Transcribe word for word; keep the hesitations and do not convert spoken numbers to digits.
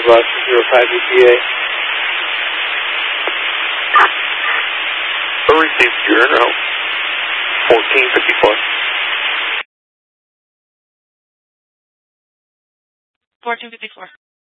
bus zero five E T A. I received your now. fourteen fifty-four. fourteen fifty-four.